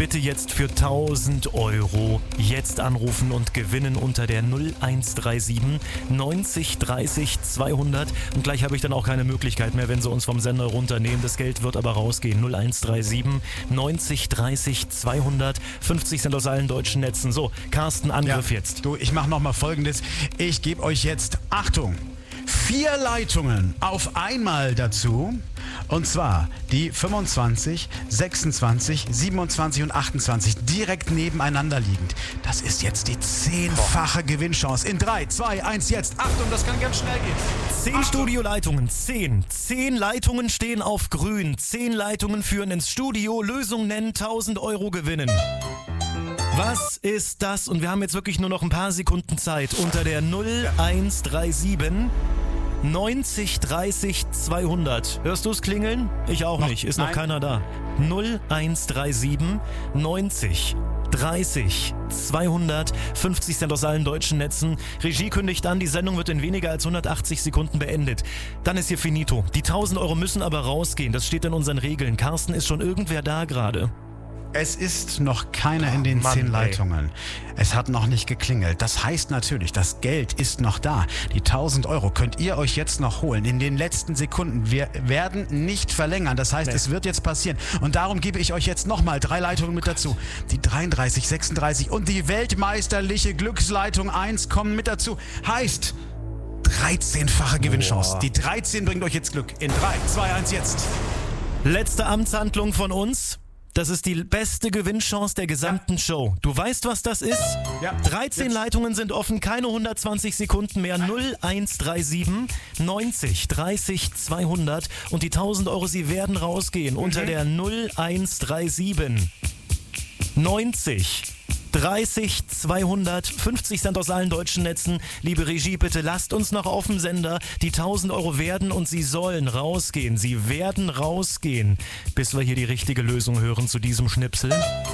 bitte jetzt für 1000 Euro jetzt anrufen und gewinnen unter der 0137 90 30 200. Und gleich habe ich dann auch keine Möglichkeit mehr, wenn Sie uns vom Sender runternehmen. Das Geld wird aber rausgehen. 0137 90 30 200. 50 sind aus allen deutschen Netzen. So, Carsten, Angriff jetzt. Du, ich mache nochmal Folgendes. Ich gebe euch jetzt, Achtung, 4 Leitungen auf einmal dazu. Und zwar die 25, 26, 27 und 28 direkt nebeneinander liegend. Das ist jetzt die 10-fache Gewinnchance. In 3, 2, 1, jetzt. Achtung, das kann ganz schnell gehen. 10 Studioleitungen, 10. 10 Leitungen stehen auf grün. 10 Leitungen führen ins Studio. Lösung nennen, 1000 Euro gewinnen. Was ist das? Und wir haben jetzt wirklich nur noch ein paar Sekunden Zeit. Unter der 0137 90 30 200. Hörst du es klingeln? Ich auch nicht. Ist noch keiner da. 0137 90 30 200. 50 Cent aus allen deutschen Netzen. Regie kündigt an, die Sendung wird in weniger als 180 Sekunden beendet. Dann ist hier finito. Die 1000 Euro müssen aber rausgehen. Das steht in unseren Regeln. Carsten, ist schon irgendwer da gerade? Es ist noch keiner in den 10 Leitungen. Es hat noch nicht geklingelt. Das heißt natürlich, das Geld ist noch da. Die 1000 Euro könnt ihr euch jetzt noch holen. In den letzten Sekunden. Wir werden nicht verlängern. Das heißt, es wird jetzt passieren. Und darum gebe ich euch jetzt nochmal 3 Leitungen mit dazu. Die 33, 36 und die weltmeisterliche Glücksleitung 1 kommen mit dazu. Heißt 13-fache Gewinnchance. Die 13 bringt euch jetzt Glück. In 3, 2, 1, jetzt. Letzte Amtshandlung von uns. Das ist die beste Gewinnchance der gesamten Show. Du weißt, was das ist? Ja. 13 Leitungen sind offen, keine 120 Sekunden mehr. 0137 90 30 200 und die 1000 Euro, sie werden rausgehen unter der 0137 90 30 200. 50 Cent aus allen deutschen Netzen. Liebe Regie, bitte lasst uns noch auf dem Sender. Die 1000 Euro werden und sie sollen rausgehen. Sie werden rausgehen, bis wir hier die richtige Lösung hören zu diesem Schnipsel.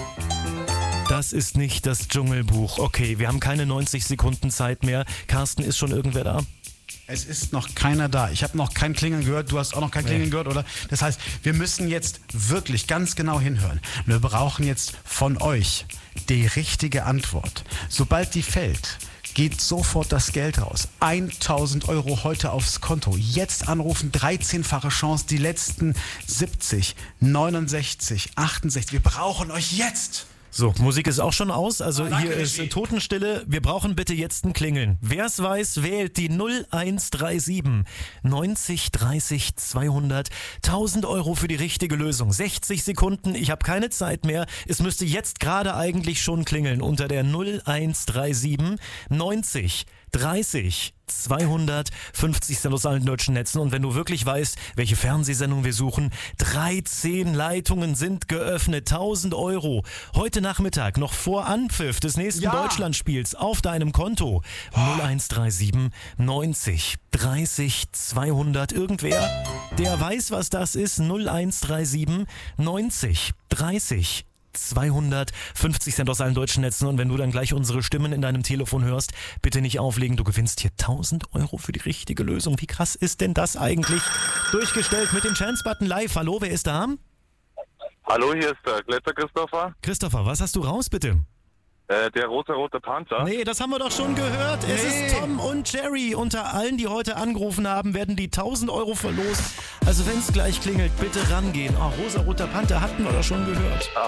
Das ist nicht das Dschungelbuch. Okay, wir haben keine 90 Sekunden Zeit mehr. Carsten, ist schon irgendwer da? Es ist noch keiner da. Ich habe noch kein Klingeln gehört. Du hast auch noch kein Klingeln gehört, oder? Das heißt, wir müssen jetzt wirklich ganz genau hinhören. Wir brauchen jetzt von euch die richtige Antwort. Sobald die fällt, geht sofort das Geld raus. 1000 Euro heute aufs Konto. Jetzt anrufen, 13-fache Chance. Die letzten 70, 69, 68. Wir brauchen euch jetzt. So, Musik ist auch schon aus, also hier ist Totenstille. Wir brauchen bitte jetzt ein Klingeln. Wer es weiß, wählt die 0137 90 30 200. 1000 Euro für die richtige Lösung. 60 Sekunden, ich habe keine Zeit mehr. Es müsste jetzt gerade eigentlich schon klingeln unter der 0137 90 30 200. 50 Cent aus allen deutschen Netzen. Und wenn du wirklich weißt, welche Fernsehsendung wir suchen, 13 Leitungen sind geöffnet. 1000 Euro. Heute Nachmittag, noch vor Anpfiff des nächsten Deutschlandspiels, auf deinem Konto. 0137 90 30 200. Irgendwer, der weiß, was das ist. 0137 90 30 200, 50 Cent aus allen deutschen Netzen. Und wenn du dann gleich unsere Stimmen in deinem Telefon hörst, bitte nicht auflegen. Du gewinnst hier 1000 Euro für die richtige Lösung. Wie krass ist denn das eigentlich? Durchgestellt mit dem Chance-Button live. Hallo, wer ist da? Hallo, hier ist der Gletscher Christopher. Christopher, was hast du raus, bitte? Der rote Panther. Nee, das haben wir doch schon gehört. Es ist Tom und Jerry. Unter allen, die heute angerufen haben, werden die 1000 Euro verlost. Also wenn es gleich klingelt, bitte rangehen. Oh, rosa-roter Panther hatten wir doch schon gehört.